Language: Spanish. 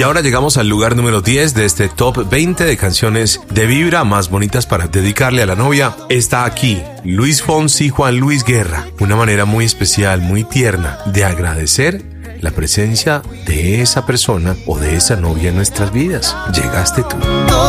Y ahora llegamos al lugar número 10 de este top 20 de canciones de vibra más bonitas para dedicarle a la novia. Está aquí Luis Fonsi y Juan Luis Guerra. Una manera muy especial, muy tierna de agradecer la presencia de esa persona o de esa novia en nuestras vidas. Llegaste tú.